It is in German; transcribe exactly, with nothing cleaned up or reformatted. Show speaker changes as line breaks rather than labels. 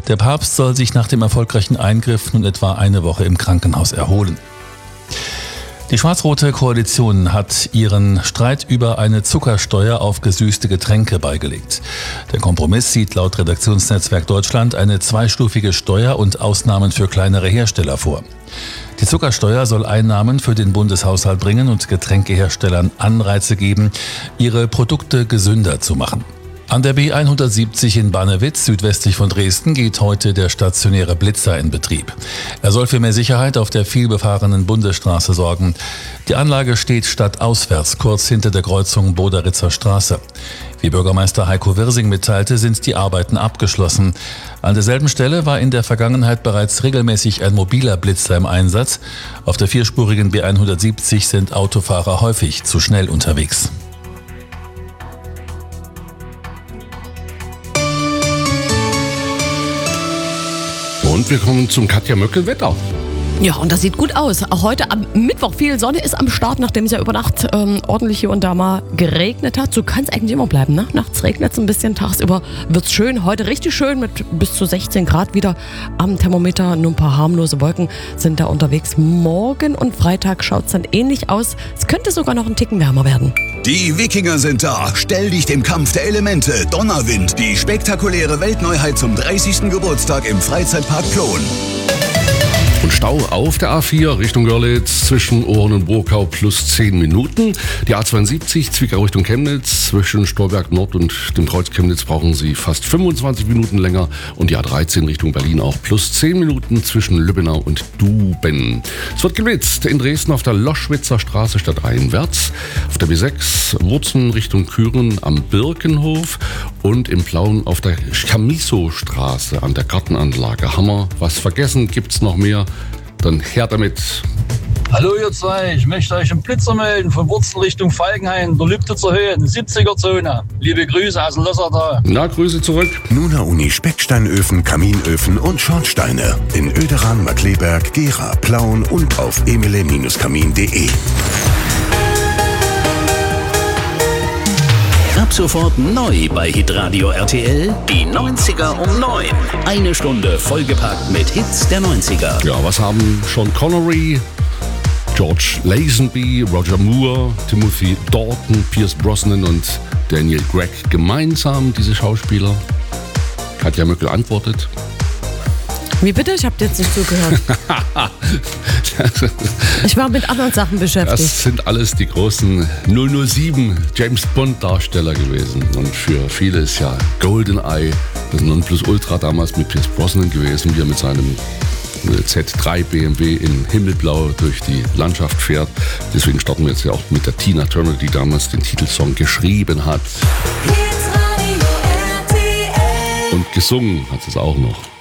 Der Papst soll sich nach dem erfolgreichen Eingriff nun etwa eine Woche im Krankenhaus erholen. Die schwarz-rote Koalition hat ihren Streit über eine Zuckersteuer auf gesüßte Getränke beigelegt. Der Kompromiss sieht laut Redaktionsnetzwerk Deutschland eine zweistufige Steuer und Ausnahmen für kleinere Hersteller vor. Die Zuckersteuer soll Einnahmen für den Bundeshaushalt bringen und Getränkeherstellern Anreize geben, ihre Produkte gesünder zu machen. An der B hundertsiebzig in Bannewitz, südwestlich von Dresden, geht heute der stationäre Blitzer in Betrieb. Er soll für mehr Sicherheit auf der vielbefahrenen Bundesstraße sorgen. Die Anlage steht stadtauswärts, kurz hinter der Kreuzung Boderitzer Straße. Wie Bürgermeister Heiko Wirsing mitteilte, sind die Arbeiten abgeschlossen. An derselben Stelle war in der Vergangenheit bereits regelmäßig ein mobiler Blitzer im Einsatz. Auf der vierspurigen B hundertsiebzig sind Autofahrer häufig zu schnell unterwegs.
Und wir kommen zum Katja Möckel-Wetter.
Ja, und das sieht gut aus. Auch heute am Mittwoch viel Sonne ist am Start, nachdem es ja über Nacht ähm, ordentlich hier und da mal geregnet hat. So kann es eigentlich immer bleiben, ne? Nachts regnet es ein bisschen, tagsüber wird es schön. Heute richtig schön mit bis zu sechzehn Grad wieder am Thermometer. Nur ein paar harmlose Wolken sind da unterwegs. Morgen und Freitag schaut es dann ähnlich aus. Es könnte sogar noch ein Ticken wärmer werden.
Die Wikinger sind da. Stell dich dem Kampf der Elemente. Donnerwind, die spektakuläre Weltneuheit zum dreißigsten Geburtstag im Freizeitpark Ploen.
Und Stau auf der A vier Richtung Görlitz zwischen Ohren und Burkau plus zehn Minuten. Die A zweiundsiebzig Zwickau Richtung Chemnitz zwischen Storberg Nord und dem Kreuz Chemnitz brauchen Sie fast fünfundzwanzig Minuten länger. Und die A dreizehn Richtung Berlin auch plus zehn Minuten zwischen Lübbenau und Duben. Es wird geblitzt in Dresden auf der Loschwitzer Straße stadteinwärts, auf der B sechs Wurzen Richtung Küren am Birkenhof und im Plauen auf der Chamisso-Straße an der Gartenanlage. Hammer, was vergessen, gibt's noch mehr? Dann her damit.
Hallo ihr zwei, ich möchte euch einen Blitzer melden von Wurzel Richtung Falkenhain, der Lübtitzer Höhe, in siebziger-Zone. Liebe Grüße aus Lossertal.
Na, Grüße zurück.
Nuna Uni Specksteinöfen, Kaminöfen und Schornsteine in Oederan, Markleberg, Gera, Plauen und auf emile Kamin punkt de.
Ab sofort neu bei Hitradio R T L, die neunziger um neun. Eine Stunde vollgepackt mit Hits der neunziger.
Ja, was haben Sean Connery, George Lazenby, Roger Moore, Timothy Dalton, Pierce Brosnan und Daniel Craig gemeinsam, diese Schauspieler? Katja Möckel antwortet.
Wie bitte? Ich habe jetzt nicht zugehört. Ich war mit anderen Sachen beschäftigt.
Das sind alles die großen null null sieben James Bond Darsteller gewesen. Und für viele ist ja GoldenEye das Nonplusultra damals mit Pierce Brosnan gewesen, wie er mit seinem Z drei B M W in Himmelblau durch die Landschaft fährt. Deswegen starten wir jetzt ja auch mit der Tina Turner, die damals den Titelsong geschrieben hat. Und gesungen hat sie es auch noch.